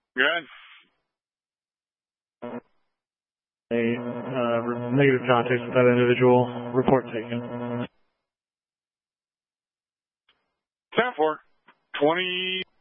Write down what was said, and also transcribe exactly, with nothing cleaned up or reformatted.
Good. A uh, negative contact with that individual. Report taken. ten four. twenty.